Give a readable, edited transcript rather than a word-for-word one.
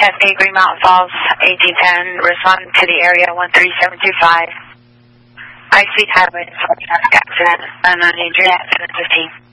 Cascade, Green Mountain Falls, 1810, respond to the area 13725. High-speed highway, traffic accident, unknown injury, accident 15.